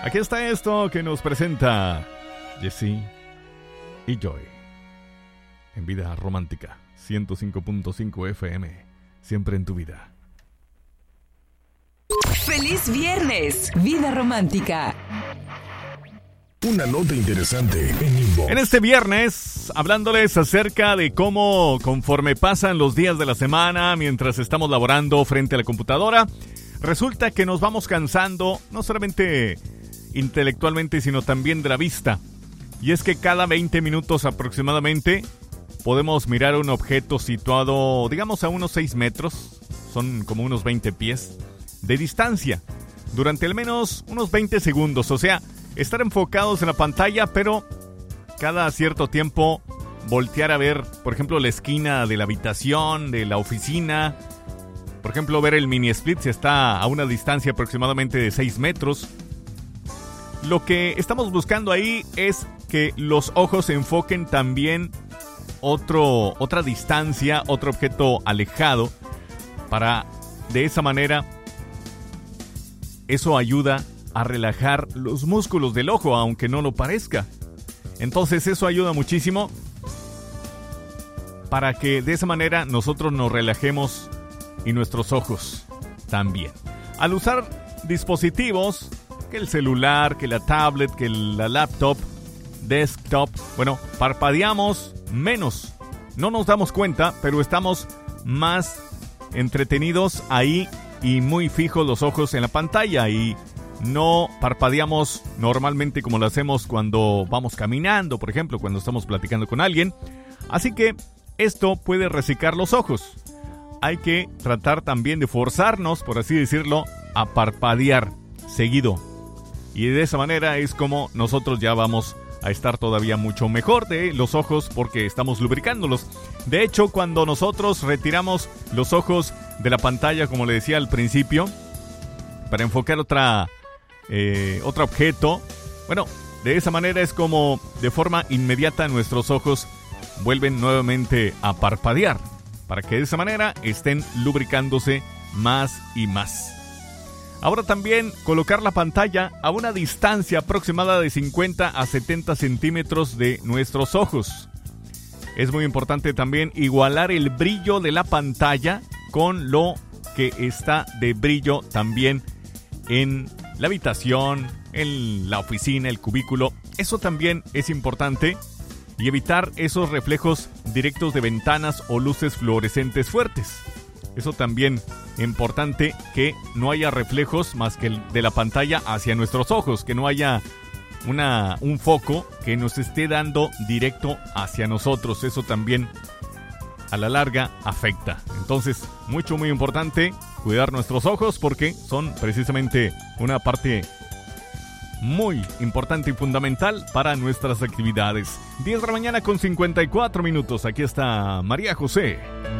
Aquí está esto que nos presenta Jesse y Joy en Vida Romántica 105.5 FM, siempre en tu vida. ¡Feliz viernes! Vida Romántica. Una nota interesante en Inbox. En este viernes, hablándoles acerca de cómo, conforme pasan los días de la semana, mientras estamos laborando frente a la computadora, resulta que nos vamos cansando, no solamente intelectualmente, sino también de la vista. Y es que cada 20 minutos aproximadamente podemos mirar un objeto situado, digamos, a unos 6 metros, son como unos 20 pies, de distancia, durante al menos unos 20 segundos, o sea, estar enfocados en la pantalla, pero cada cierto tiempo voltear a ver, por ejemplo, la esquina de la habitación, de la oficina. Por ejemplo, ver el mini split si está a una distancia aproximadamente de 6 metros. Lo que estamos buscando ahí es que los ojos se enfoquen también otra distancia, otro objeto alejado, para de esa manera eso ayuda a relajar los músculos del ojo, aunque no lo parezca. Entonces eso ayuda muchísimo para que de esa manera nosotros nos relajemos y nuestros ojos también. Al usar dispositivos, que el celular, que la tablet, que la laptop, desktop, bueno, parpadeamos menos. No nos damos cuenta, pero estamos más entretenidos ahí y muy fijos los ojos en la pantalla, y no parpadeamos normalmente como lo hacemos cuando vamos caminando, por ejemplo, cuando estamos platicando con alguien. Así que esto puede resecar los ojos. Hay que tratar también de forzarnos, por así decirlo, a parpadear seguido. Y de esa manera es como nosotros ya vamos a estar todavía mucho mejor de los ojos, porque estamos lubricándolos. De hecho, cuando nosotros retiramos los ojos de la pantalla, como le decía al principio, para enfocar otro objeto, bueno, de esa manera es como de forma inmediata nuestros ojos vuelven nuevamente a parpadear, para que de esa manera estén lubricándose más y más. Ahora también colocar la pantalla a una distancia aproximada de 50 a 70 centímetros de nuestros ojos. Es muy importante también igualar el brillo de la pantalla con lo que está de brillo también en la habitación, en la oficina, el cubículo. Eso también es importante, y evitar esos reflejos directos de ventanas o luces fluorescentes fuertes. Eso también es importante, que no haya reflejos más que el de la pantalla hacia nuestros ojos, que no haya un foco que nos esté dando directo hacia nosotros. Eso también a la larga afecta. Entonces, muy importante cuidar nuestros ojos, porque son precisamente una parte muy importante y fundamental para nuestras actividades. 10 de la mañana con 54 minutos. Aquí está María José.